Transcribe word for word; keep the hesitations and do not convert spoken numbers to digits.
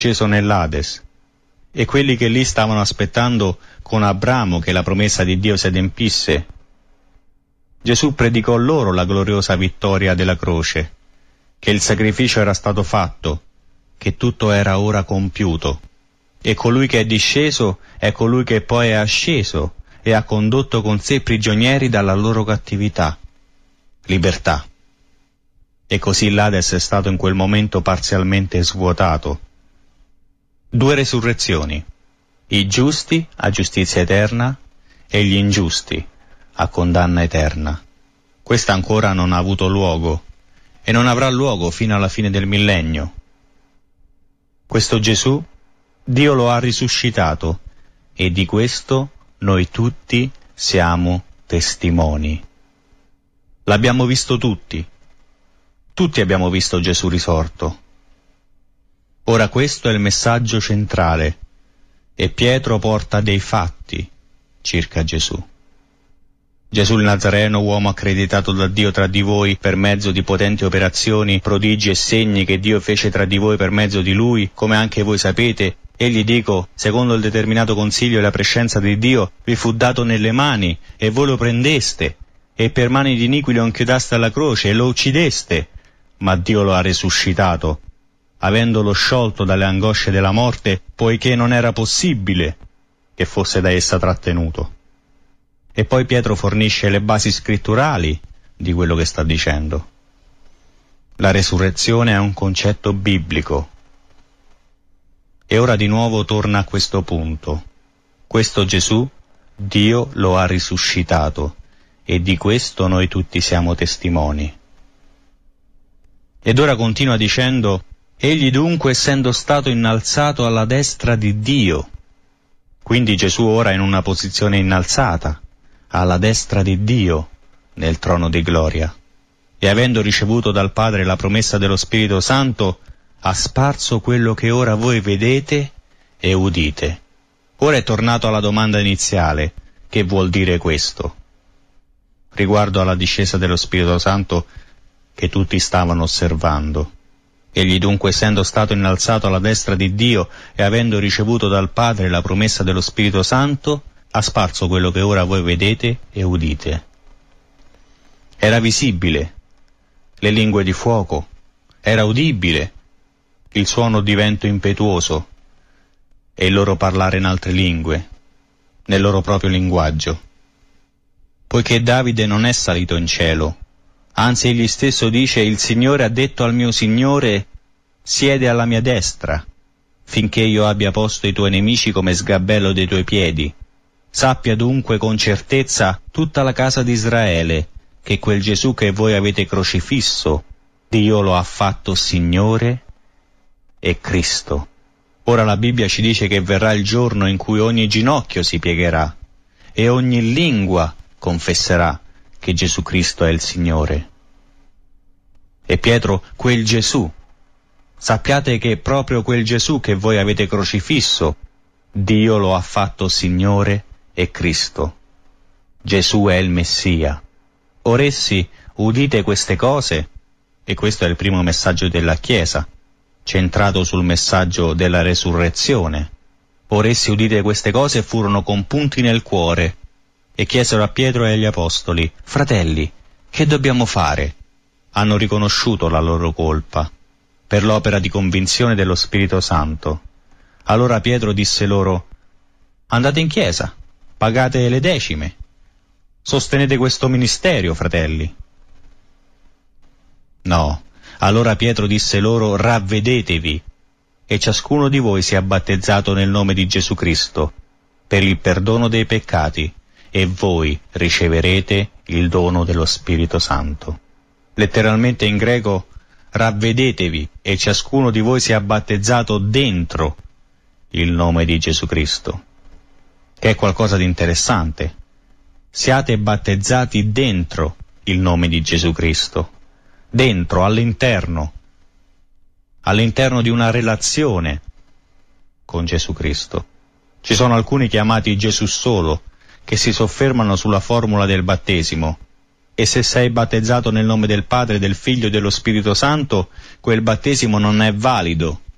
sceso nell'Ades, e quelli che lì stavano aspettando con Abramo che la promessa di Dio si adempisse. Gesù predicò loro la gloriosa vittoria della croce, che il sacrificio era stato fatto, che tutto era ora compiuto, e colui che è disceso è colui che poi è asceso e ha condotto con sé prigionieri dalla loro cattività. Libertà. E così l'Ades è stato in quel momento parzialmente svuotato. Due resurrezioni, i giusti a giustizia eterna e gli ingiusti a condanna eterna. Questa ancora non ha avuto luogo e non avrà luogo fino alla fine del millennio. Questo Gesù, Dio lo ha risuscitato e di questo noi tutti siamo testimoni. L'abbiamo visto tutti. Tutti abbiamo visto Gesù risorto. Ora questo è il messaggio centrale e Pietro porta dei fatti circa Gesù. Gesù il Nazareno, uomo accreditato da Dio tra di voi per mezzo di potenti operazioni, prodigi e segni che Dio fece tra di voi per mezzo di Lui, come anche voi sapete, egli dico, secondo il determinato consiglio e la prescenza di Dio, vi fu dato nelle mani e voi lo prendeste e per mani di iniqui lo inchiodaste alla croce e lo uccideste, ma Dio lo ha risuscitato, avendolo sciolto dalle angosce della morte, poiché non era possibile che fosse da essa trattenuto. E poi Pietro fornisce le basi scritturali di quello che sta dicendo. La resurrezione è un concetto biblico. E ora di nuovo torna a questo punto. Questo Gesù, Dio lo ha risuscitato, e di questo noi tutti siamo testimoni. Ed ora continua dicendo, egli dunque essendo stato innalzato alla destra di Dio. Quindi Gesù ora è in una posizione innalzata, alla destra di Dio, nel trono di gloria, e avendo ricevuto dal Padre la promessa dello Spirito Santo, ha sparso quello che ora voi vedete e udite. Ora è tornato alla domanda iniziale, che vuol dire questo? Riguardo alla discesa dello Spirito Santo che tutti stavano osservando. Egli dunque, essendo stato innalzato alla destra di Dio e avendo ricevuto dal Padre la promessa dello Spirito Santo, ha sparso quello che ora voi vedete e udite. Era visibile le lingue di fuoco, era udibile il suono di vento impetuoso e il loro parlare in altre lingue, nel loro proprio linguaggio. Poiché Davide non è salito in cielo, anzi egli stesso dice, il Signore ha detto al mio Signore, siede alla mia destra, finché io abbia posto i tuoi nemici come sgabello dei tuoi piedi. Sappia dunque con certezza tutta la casa di Israele che quel Gesù che voi avete crocifisso, Dio lo ha fatto Signore e Cristo. Ora la Bibbia ci dice che verrà il giorno in cui ogni ginocchio si piegherà e ogni lingua confesserà che Gesù Cristo è il Signore. E Pietro, quel Gesù, sappiate che proprio quel Gesù che voi avete crocifisso, Dio lo ha fatto Signore e Cristo. Gesù è il Messia. Or essi, udite queste cose, e questo è il primo messaggio della Chiesa, centrato sul messaggio della resurrezione. Or essi, udite queste cose, furono compunti nel cuore, e chiesero a Pietro e agli Apostoli, fratelli, che dobbiamo fare? Hanno riconosciuto la loro colpa, per l'opera di convinzione dello Spirito Santo. Allora Pietro disse loro, andate in chiesa, pagate le decime, sostenete questo ministero, fratelli. No, allora Pietro disse loro, ravvedetevi, e ciascuno di voi sia battezzato nel nome di Gesù Cristo, per il perdono dei peccati, e voi riceverete il dono dello Spirito Santo. Letteralmente in greco, ravvedetevi, e ciascuno di voi sia battezzato dentro il nome di Gesù Cristo, che è qualcosa di interessante. Siate battezzati dentro il nome di Gesù Cristo, dentro, all'interno, all'interno di una relazione con Gesù Cristo. Ci sono alcuni chiamati Gesù solo, che si soffermano sulla formula del battesimo, e se sei battezzato nel nome del Padre, del Figlio e dello Spirito Santo, quel battesimo non è valido,